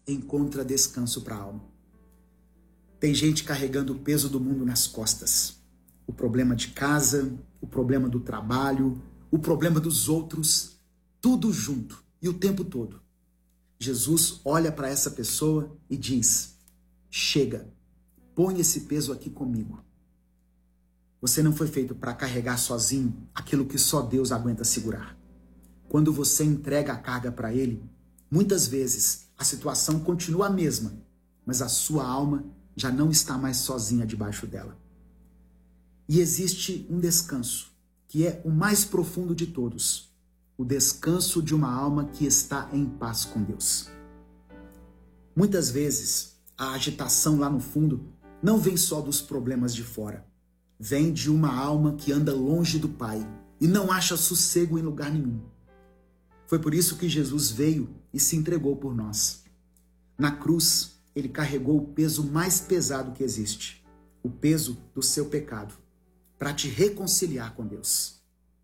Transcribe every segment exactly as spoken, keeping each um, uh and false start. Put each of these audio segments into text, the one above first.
encontra descanso para a alma. Tem gente carregando o peso do mundo nas costas. O problema de casa, o problema do trabalho, o problema dos outros, tudo junto e o tempo todo. Jesus olha para essa pessoa e diz: chega, põe esse peso aqui comigo. Você não foi feito para carregar sozinho aquilo que só Deus aguenta segurar. Quando você entrega a carga para Ele, muitas vezes a situação continua a mesma, mas a sua alma já não está mais sozinha debaixo dela. E existe um descanso, que é o mais profundo de todos, o descanso de uma alma que está em paz com Deus. Muitas vezes, a agitação lá no fundo não vem só dos problemas de fora, vem de uma alma que anda longe do Pai e não acha sossego em lugar nenhum. Foi por isso que Jesus veio e se entregou por nós. Na cruz, ele carregou o peso mais pesado que existe, o peso do seu pecado, para te reconciliar com Deus.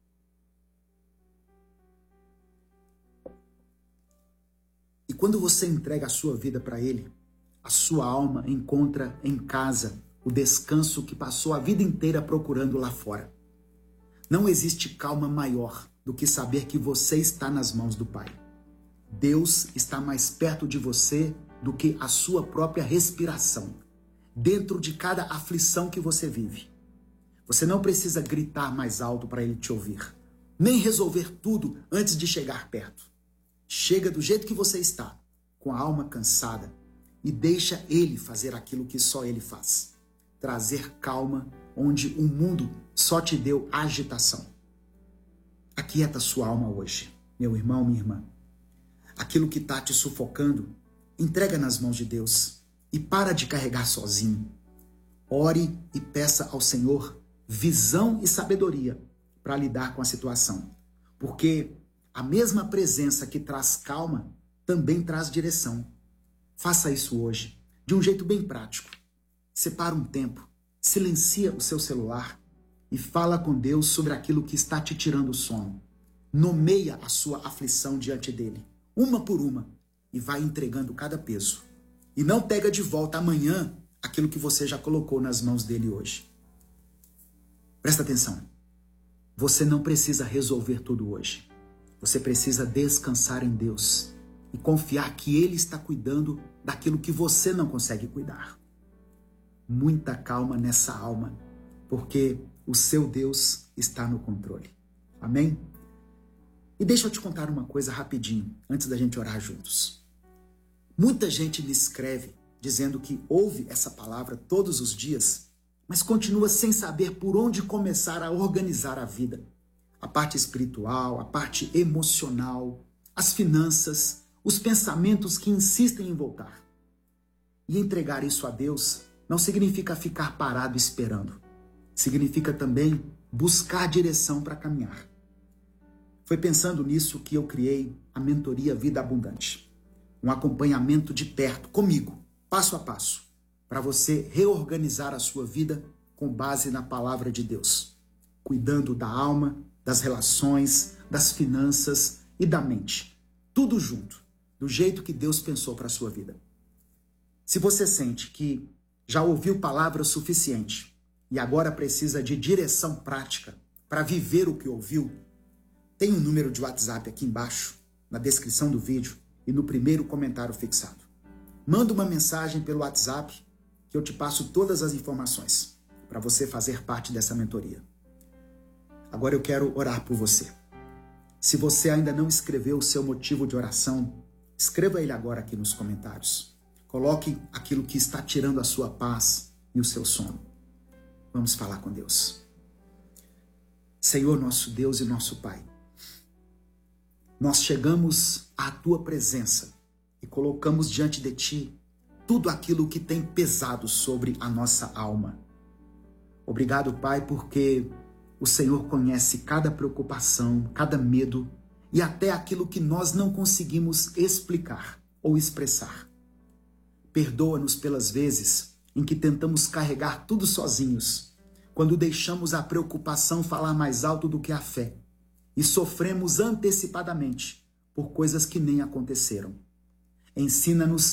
E quando você entrega a sua vida para Ele, a sua alma encontra em casa o descanso que passou a vida inteira procurando lá fora. Não existe calma maior do que saber que você está nas mãos do Pai. Deus está mais perto de você do que a sua própria respiração, dentro de cada aflição que você vive. Você não precisa gritar mais alto para Ele te ouvir, nem resolver tudo antes de chegar perto. Chega do jeito que você está, com a alma cansada, e deixa Ele fazer aquilo que só Ele faz. Trazer calma onde o mundo só te deu agitação. Aquieta sua alma hoje, meu irmão, minha irmã. Aquilo que está te sufocando, entrega nas mãos de Deus e para de carregar sozinho. Ore e peça ao Senhor visão e sabedoria para lidar com a situação. Porque a mesma presença que traz calma também traz direção. Faça isso hoje, de um jeito bem prático. Separa um tempo, silencia o seu celular e fala com Deus sobre aquilo que está te tirando o sono. Nomeia a sua aflição diante dele, uma por uma, e vai entregando cada peso. E não pega de volta amanhã aquilo que você já colocou nas mãos dele hoje. Presta atenção. Você não precisa resolver tudo hoje. Você precisa descansar em Deus e confiar que Ele está cuidando daquilo que você não consegue cuidar. Muita calma nessa alma, porque o seu Deus está no controle. Amém? E deixa eu te contar uma coisa rapidinho, antes da gente orar juntos. Muita gente me escreve dizendo que ouve essa palavra todos os dias, mas continua sem saber por onde começar a organizar a vida. A parte espiritual, a parte emocional, as finanças, os pensamentos que insistem em voltar. E entregar isso a Deus não significa ficar parado esperando. Significa também buscar direção para caminhar. Foi pensando nisso que eu criei a mentoria Vida Abundante. Um acompanhamento de perto, comigo, passo a passo, para você reorganizar a sua vida com base na palavra de Deus, cuidando da alma, das relações, das finanças e da mente. Tudo junto, do jeito que Deus pensou para a sua vida. Se você sente que já ouviu palavra o suficiente e agora precisa de direção prática para viver o que ouviu, tem um número de WhatsApp aqui embaixo, na descrição do vídeo e no primeiro comentário fixado. Manda uma mensagem pelo WhatsApp que eu te passo todas as informações para você fazer parte dessa mentoria. Agora eu quero orar por você. Se você ainda não escreveu o seu motivo de oração, escreva ele agora aqui nos comentários. Coloque aquilo que está tirando a sua paz e o seu sono. Vamos falar com Deus. Senhor, nosso Deus e nosso Pai, nós chegamos à Tua presença e colocamos diante de Ti tudo aquilo que tem pesado sobre a nossa alma. Obrigado, Pai, porque o Senhor conhece cada preocupação, cada medo e até aquilo que nós não conseguimos explicar ou expressar. Perdoa-nos pelas vezes em que tentamos carregar tudo sozinhos, quando deixamos a preocupação falar mais alto do que a fé e sofremos antecipadamente por coisas que nem aconteceram. Ensina-nos